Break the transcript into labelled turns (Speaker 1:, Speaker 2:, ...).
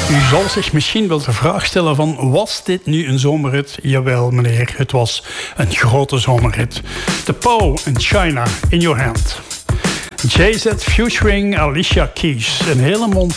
Speaker 1: U zal zich misschien wel de vraag stellen van, was dit nu een zomerhit? Jawel meneer, het was een grote zomerhit. The Poe in China, in your hand. JZ featuring Alicia Keys. Een hele mond